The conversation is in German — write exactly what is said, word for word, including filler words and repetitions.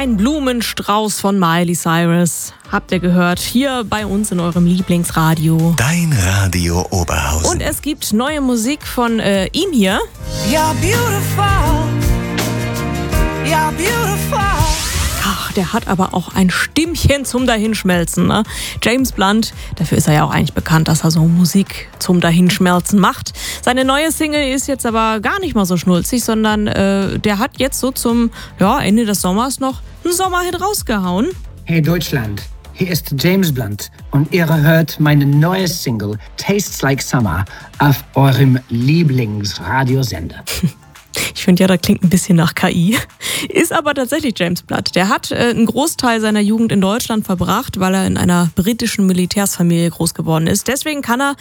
Ein Blumenstrauß von Miley Cyrus. Habt ihr gehört? Hier bei uns in eurem Lieblingsradio. Dein Radio Oberhausen. Und es gibt neue Musik von äh, ihm hier. You're beautiful. You're beautiful. Ach, der hat aber auch ein Stimmchen zum Dahinschmelzen, ne? James Blunt, dafür ist er ja auch eigentlich bekannt, dass er so Musik zum Dahinschmelzen macht. Seine neue Single ist jetzt aber gar nicht mal so schnulzig, sondern äh, der hat jetzt so zum ja, Ende des Sommers noch einen Sommerhit rausgehauen. Hey Deutschland, hier ist James Blunt und ihr hört meine neue Single Tastes Like Summer auf eurem Lieblingsradiosender. Ich finde ja, das klingt ein bisschen nach K I. Ist aber tatsächlich James Blunt. Der hat äh, einen Großteil seiner Jugend in Deutschland verbracht, weil er in einer britischen Militärsfamilie groß geworden ist. Deswegen kann er